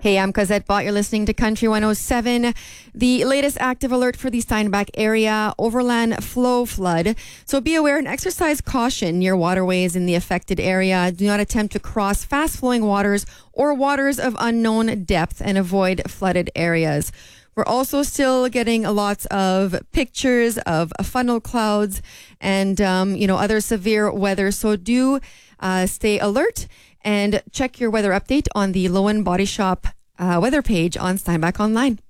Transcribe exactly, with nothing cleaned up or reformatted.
Hey, I'm Cosette Bott. You're listening to Country one oh seven. The latest active alert for the Steinbach area, overland flow flood. So be aware and exercise caution near waterways in the affected area. Do not attempt to cross fast-flowing waters or waters of unknown depth and avoid flooded areas. We're also still getting lots of pictures of funnel clouds and, um, you know, other severe weather. So do uh, stay alert and check your weather update on the Lowen Body Shop uh, weather page on Steinbach Online.